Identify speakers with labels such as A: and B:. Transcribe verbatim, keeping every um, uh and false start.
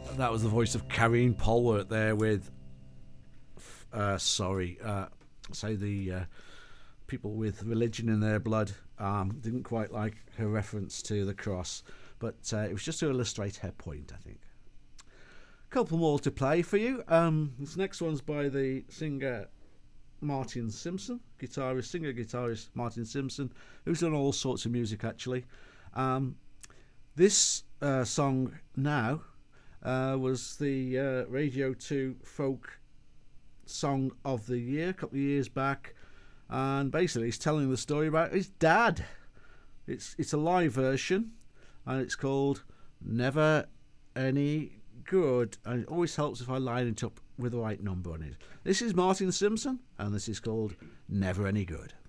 A: That was the voice of Karine Polwart there with, uh, sorry, uh, say the uh, people with religion in their blood. Um, didn't quite like her reference to the cross, but uh, it was just to illustrate her point, I think. A couple more to play for you. Um, this next one's by the singer Martin Simpson, guitarist, singer, guitarist Martin Simpson, who's done all sorts of music actually. Um, this uh, song now uh, was the uh, Radio two Folk Song of the Year a couple of years back, and basically it's telling the story about his dad. It's it's a live version, and it's called Never Any Good, and it always helps if I line it up with the right number on it. This is Martin Simpson, and this is called Never Any Good.